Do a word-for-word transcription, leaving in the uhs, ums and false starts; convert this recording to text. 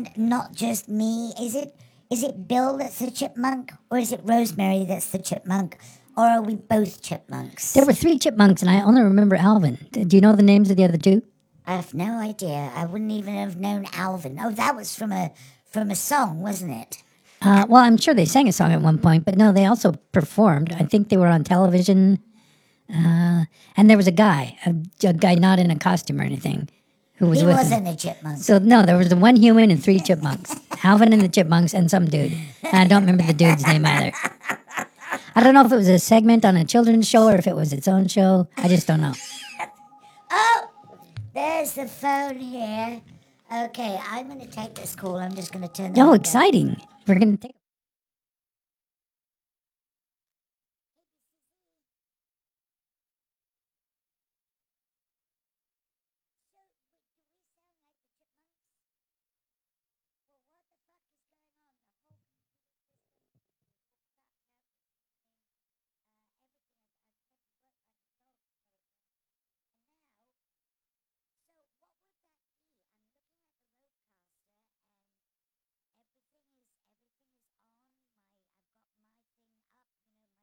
and not just me? Is it is it Bill that's the chipmunk, or is it Rosemary that's the chipmunk, or are we both chipmunks? There were three chipmunks, and I only remember Alvin. Do you know the names of the other two? I have no idea. I wouldn't even have known Alvin. Oh, that was from a from a song, wasn't it? Uh, well, I'm sure they sang a song at one point, but no, they also performed. I think they were on television. Uh, and there was a guy, a, a guy not in a costume or anything, who was He with wasn't him. a chipmunk. So no, there was the one human and three chipmunks. Alvin and the chipmunks and some dude. And I don't remember the dude's name either. I don't know if it was a segment on a children's show or if it was its own show. I just don't know. Oh, there's the phone here. Okay, I'm going to take this call. I'm just going to turn the Oh, window. exciting. We're going to take